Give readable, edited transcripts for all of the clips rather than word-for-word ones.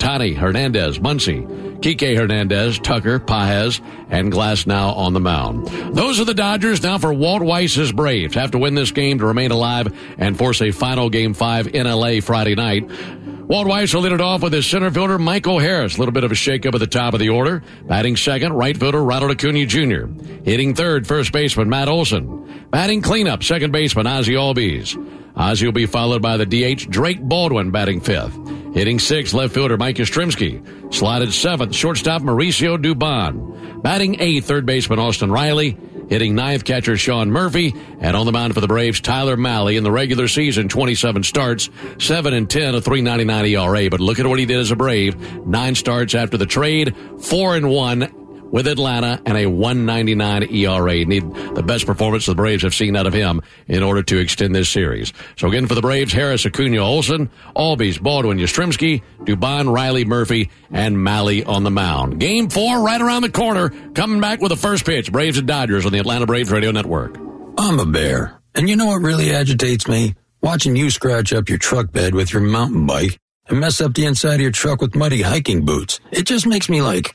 Tani, Hernandez, Muncy, Kike Hernandez, Tucker, Paez, and Glasnow on the mound. Those are the Dodgers. Now for Walt Weiss's Braves. Have to win this game to remain alive and force a final Game 5 in L.A. Friday night. Walt Weiss will lead it off with his center fielder, Michael Harris. A little bit of a shakeup at the top of the order. Batting second, right fielder, Ronald Acuna Jr. Hitting third, first baseman, Matt Olson. Batting cleanup, second baseman, Ozzie Albies. Ozzie will be followed by the DH, Drake Baldwin, batting fifth. Hitting sixth, left fielder Mike Yastrzemski. Slotted seventh, shortstop Mauricio Dubon. Batting eighth, third baseman Austin Riley. Hitting ninth, catcher Sean Murphy. And on the mound for the Braves, Tyler Mahle. In the regular season, 27 starts, 7-10, a 3.99 ERA. But look at what he did as a Brave. 9 starts after the trade, 4-1 with Atlanta, and a 1.99 ERA. Need the best performance the Braves have seen out of him in order to extend this series. So again, for the Braves, Harris, Acuna, Olson, Albies, Baldwin, Yastrzemski, Dubon, Riley, Murphy, and Mahle on the mound. Game 4 right around the corner. Coming back with the first pitch. Braves and Dodgers on the Atlanta Braves Radio Network. I'm a bear, and you know what really agitates me? Watching you scratch up your truck bed with your mountain bike and mess up the inside of your truck with muddy hiking boots. It just makes me like,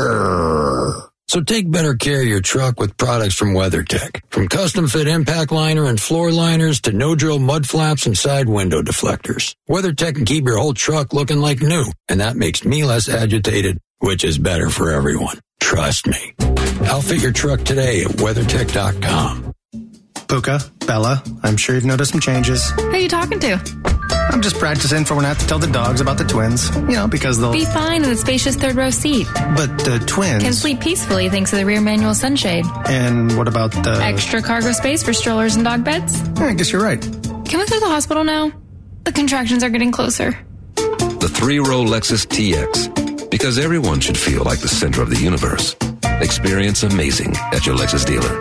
grrr. So take better care of your truck with products from WeatherTech. From custom fit impact liner and floor liners to no-drill mud flaps and side window deflectors. WeatherTech can keep your whole truck looking like new, and that makes me less agitated, which is better for everyone. Trust me. Outfit your truck today at WeatherTech.com. Puka, Bella, I'm sure you've noticed some changes. Who are you talking to? I'm just practicing for when I have to tell the dogs about the twins. You know, because they'll... Be fine in the spacious third row seat. But the twins... Can sleep peacefully thanks to the rear manual sunshade. And what about the... Extra cargo space for strollers and dog beds? I guess you're right. Can we go to the hospital now? The contractions are getting closer. The 3-row Lexus TX. Because everyone should feel like the center of the universe. Experience amazing at your Lexus dealer.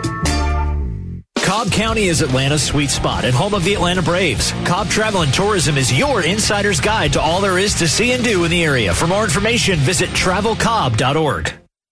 Cobb County is Atlanta's sweet spot and home of the Atlanta Braves. Cobb Travel and Tourism is your insider's guide to all there is to see and do in the area. For more information, visit travelcobb.org.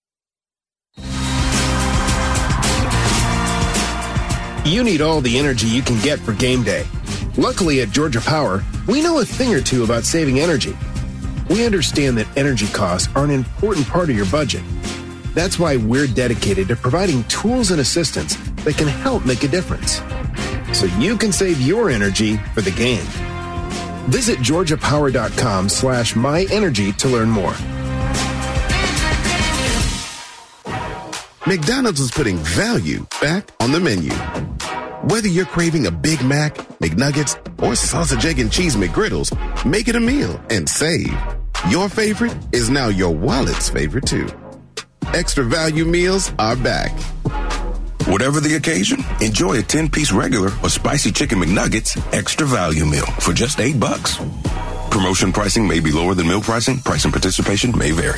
You need all the energy you can get for game day. Luckily at Georgia Power, we know a thing or two about saving energy. We understand that energy costs are an important part of your budget. That's why we're dedicated to providing tools and assistance that can help make a difference, so you can save your energy for the game. Visit georgiapower.com/myenergy to learn more. McDonald's is putting value back on the menu. Whether you're craving a Big Mac, McNuggets, or sausage, egg, and cheese McGriddles, make it a meal and save. Your favorite is now your wallet's favorite too. Extra value meals are back. Whatever the occasion, enjoy a 10-piece regular or spicy chicken McNuggets extra value meal for just $8. Promotion pricing may be lower than meal pricing. Price and participation may vary.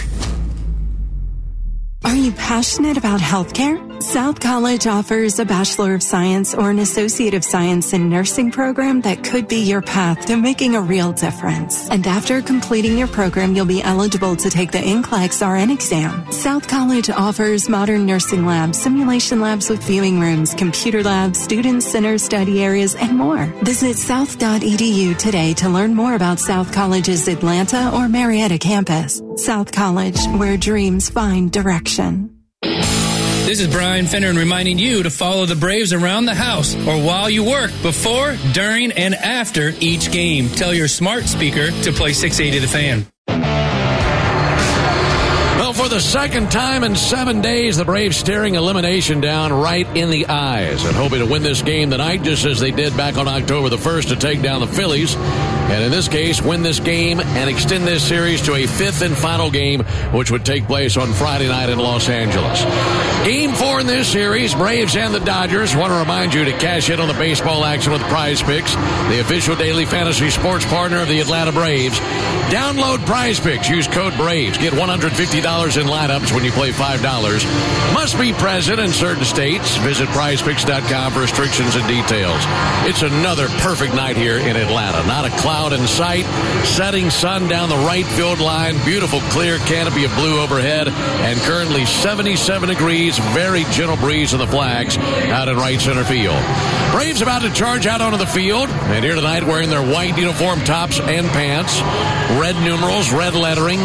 Are you passionate about healthcare? South College offers a Bachelor of Science or an Associate of Science in Nursing program that could be your path to making a real difference. And after completing your program, you'll be eligible to take the NCLEX RN exam. South College offers modern nursing labs, simulation labs with viewing rooms, computer labs, student center study areas, and more. Visit south.edu today to learn more about South College's Atlanta or Marietta campus. South College, where dreams find direction. This is Brian Finneran reminding you to follow the Braves around the house or while you work, before, during, and after each game. Tell your smart speaker to play 680 The Fan. Well, for the second time in 7 days, the Braves staring elimination down right in the eyes and hoping to win this game tonight, just as they did back on October the 1st to take down the Phillies. And in this case, win this game and extend this series to a 5th and final game, which would take place on Friday night in Los Angeles. Game 4 in this series, Braves and the Dodgers. Want to remind you to cash in on the baseball action with Prize Picks, the official daily fantasy sports partner of the Atlanta Braves. Download Prize Picks. Use code BRAVES. Get $150 in lineups when you play $5. Must be present in certain states. Visit prizepicks.com for restrictions and details. It's another perfect night here in Atlanta. Not a cloud in sight. Setting sun down the right field line. Beautiful clear canopy of blue overhead. And currently 77 degrees. Very gentle breeze in the flags out in right center field. Braves about to charge out onto the field. And here tonight wearing their white uniform tops and pants. Red numerals, red lettering.